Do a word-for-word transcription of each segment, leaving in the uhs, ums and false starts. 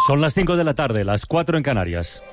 Son las cinco de la tarde, las cuatro en Canarias.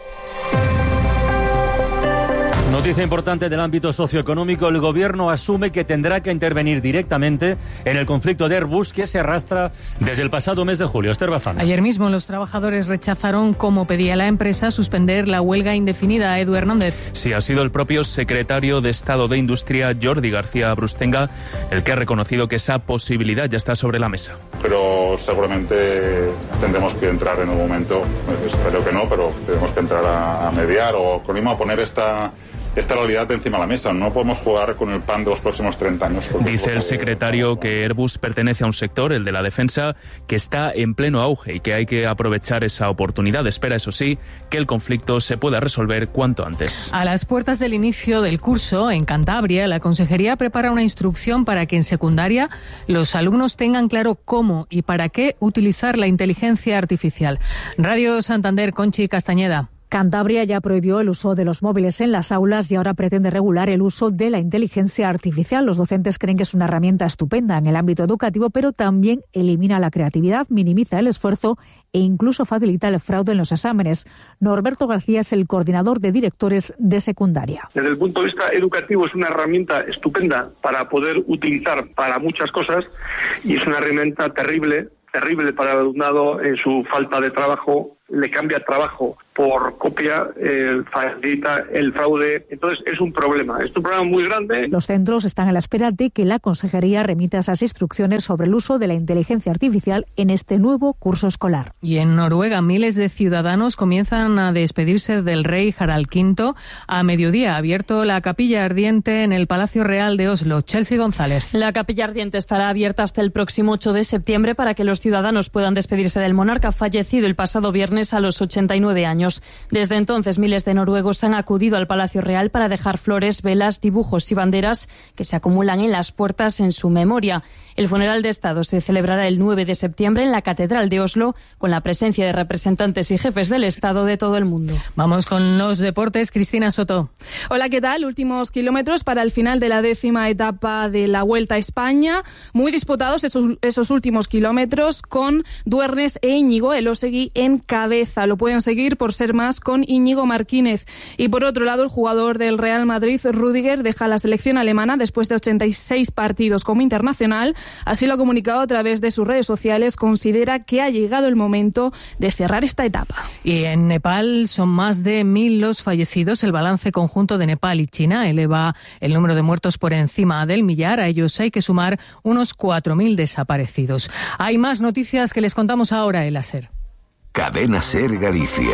Noticia importante del ámbito socioeconómico. El Gobierno asume que tendrá que intervenir directamente en el conflicto de Airbus que se arrastra desde el pasado mes de julio. Esther Bazán. Ayer mismo los trabajadores rechazaron, como pedía la empresa, suspender la huelga indefinida. Edu Hernández. Sí, ha sido el propio secretario de Estado de Industria, Jordi García Brustenga, el que ha reconocido que esa posibilidad ya está sobre la mesa. Pero seguramente tendremos que entrar en un momento, espero que no, pero tenemos que entrar a, a mediar o con a poner esta... esta realidad encima de la mesa. No podemos jugar con el pan de los próximos treinta años. Dice el secretario que Airbus pertenece a un sector, el de la defensa, que está en pleno auge y que hay que aprovechar esa oportunidad. Espera, eso sí, que el conflicto se pueda resolver cuanto antes. A las puertas del inicio del curso, en Cantabria, la Consejería prepara una instrucción para que en secundaria los alumnos tengan claro cómo y para qué utilizar la inteligencia artificial. Radio Santander, Conchi Castañeda. Cantabria ya prohibió el uso de los móviles en las aulas y ahora pretende regular el uso de la inteligencia artificial. Los docentes creen que es una herramienta estupenda en el ámbito educativo, pero también elimina la creatividad, minimiza el esfuerzo e incluso facilita el fraude en los exámenes. Norberto García es el coordinador de directores de secundaria. Desde el punto de vista educativo es una herramienta estupenda para poder utilizar para muchas cosas y es una herramienta terrible, terrible para el alumnado en su falta de trabajo. Le cambia trabajo por copia, eh, facilita el fraude. Entonces es un problema, es un problema muy grande. Los centros están a la espera de que la Consejería remita esas instrucciones sobre el uso de la inteligencia artificial en este nuevo curso escolar. Y en Noruega, miles de ciudadanos comienzan a despedirse del rey Harald quinto. A mediodía ha abierto la capilla ardiente en el Palacio Real de Oslo. Chelsea González. La capilla ardiente estará abierta hasta el próximo ocho de septiembre para que los ciudadanos puedan despedirse del monarca fallecido el pasado viernes a los ochenta y nueve años. Desde entonces, miles de noruegos han acudido al Palacio Real para dejar flores, velas, dibujos y banderas que se acumulan en las puertas en su memoria. El funeral de Estado se celebrará el nueve de septiembre en la Catedral de Oslo, con la presencia de representantes y jefes del Estado de todo el mundo. Vamos con los deportes. Cristina Soto. Hola, ¿qué tal? Últimos kilómetros para el final de la décima etapa de la Vuelta a España. Muy disputados esos, esos últimos kilómetros, con Duernes e Íñigo Elósegui en cabeza. Lo pueden seguir por ser más con Íñigo Martínez. Y por otro lado, el jugador del Real Madrid, Rüdiger, deja la selección alemana después de ochenta y seis partidos como internacional. Así lo ha comunicado a través de sus redes sociales. Considera que ha llegado el momento de cerrar esta etapa. Y en Nepal son más de mil los fallecidos. El balance conjunto de Nepal y China eleva el número de muertos por encima del millar. A ellos hay que sumar unos cuatro mil desaparecidos. Hay más noticias que les contamos ahora en la SER. Cadena SER Galicia.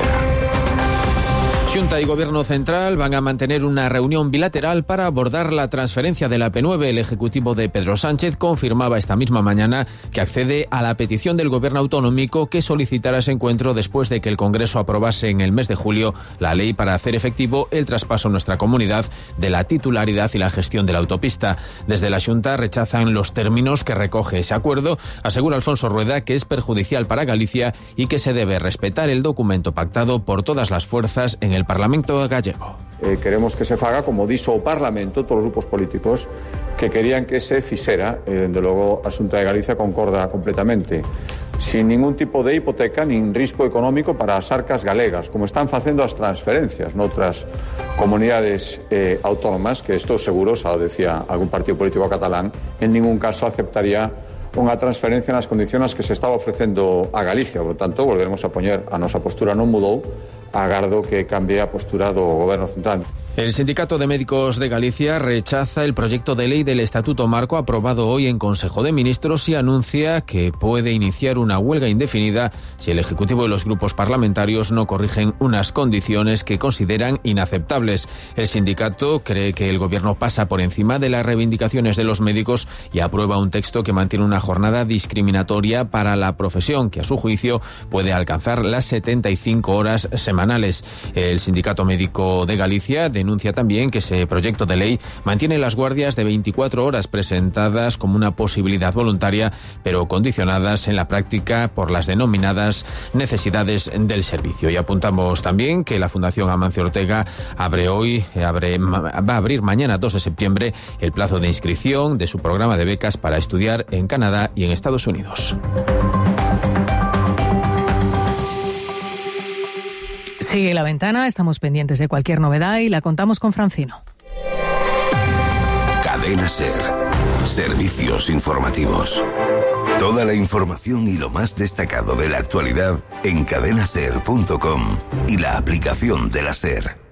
Xunta y Gobierno Central van a mantener una reunión bilateral para abordar la transferencia de la P nueve. El Ejecutivo de Pedro Sánchez confirmaba esta misma mañana que accede a la petición del Gobierno autonómico que solicitara ese encuentro después de que el Congreso aprobase en el mes de julio la ley para hacer efectivo el traspaso en nuestra comunidad de la titularidad y la gestión de la autopista. Desde la Xunta rechazan los términos que recoge ese acuerdo. Asegura Alfonso Rueda que es perjudicial para Galicia y que se debe respetar el documento pactado por todas las fuerzas en el Parlamento gallego. Eh, queremos que se faga como dixo o Parlamento, todos os grupos políticos que querían que se fixera, e, dende logo, a Xunta de Galicia concorda completamente, sin ningún tipo de hipoteca nin risco económico para as arcas galegas, como están facendo as transferencias noutras comunidades eh, autónomas, que estou seguro, xa o decía algún partido político catalán, en ningún caso aceptaría unha transferencia nas condiciones que se estaba ofrecendo a Galicia. Por tanto, volveremos a poñer a nosa postura non mudou, agardo que cambie a postura do Goberno Central. El Sindicato de Médicos de Galicia rechaza el proyecto de ley del Estatuto Marco aprobado hoy en Consejo de Ministros y anuncia que puede iniciar una huelga indefinida si el Ejecutivo y los grupos parlamentarios no corrigen unas condiciones que consideran inaceptables. El sindicato cree que el Gobierno pasa por encima de las reivindicaciones de los médicos y aprueba un texto que mantiene una jornada discriminatoria para la profesión, que a su juicio puede alcanzar las setenta y cinco horas semanales. El Sindicato Médico de Galicia de denuncia también que ese proyecto de ley mantiene las guardias de veinticuatro horas presentadas como una posibilidad voluntaria, pero condicionadas en la práctica por las denominadas necesidades del servicio. Y apuntamos también que la Fundación Amancio Ortega abre hoy, abre, va a abrir mañana dos de septiembre el plazo de inscripción de su programa de becas para estudiar en Canadá y en Estados Unidos. Sigue La Ventana, estamos pendientes de cualquier novedad y la contamos con Francino. Cadena SER. Servicios informativos. Toda la información y lo más destacado de la actualidad en cadena ser punto com y la aplicación de la SER.